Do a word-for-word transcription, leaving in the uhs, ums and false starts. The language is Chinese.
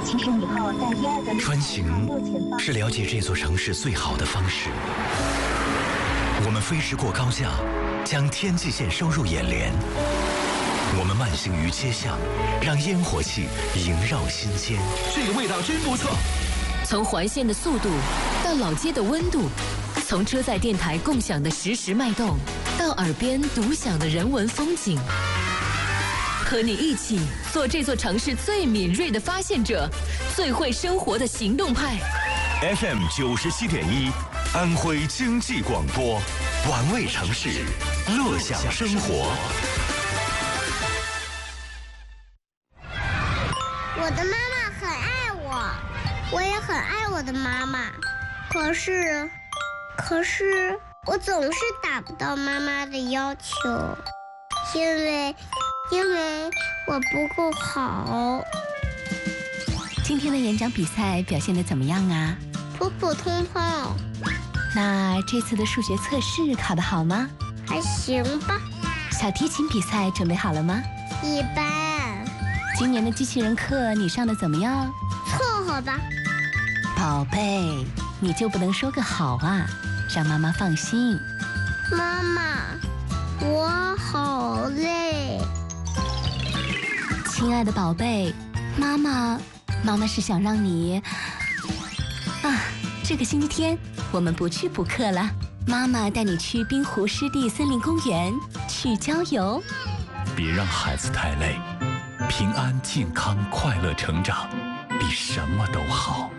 其实以后在第二个穿行是了解这座城市最好的方式。我们飞驰过高架，将天际线收入眼帘。我们慢行于街巷，让烟火气萦绕心间。 这个味道真不错。 从环线的速度到老街的温度，从车载电台共享的实时脉动，到耳边独享的人文风景。和你一起做这座城市最敏锐的发现者，最会生活的行动派。 F M 九十七点一，安徽经济广播，玩味城市，乐享生活。 我的妈妈很爱我，我也很爱我的妈妈。可是，可是我总是达不到妈妈的要求，因为。因为我不够好。 今天的演讲比赛表现得怎么样啊？ 普普通通。 那这次的数学测试考得好吗？ 还行吧。 小提琴比赛准备好了吗？ 一般。 今年的机器人课你上得怎么样？ 凑合吧。 宝贝，你就不能说个好啊，让妈妈放心。 妈妈，我好累。 亲爱的宝贝，妈妈，妈妈是想让你啊，这个星期天我们不去补课了，妈妈带你去滨湖湿地森林公园去郊游。 别让孩子太累，平安、健康、快乐成长，比什么都好。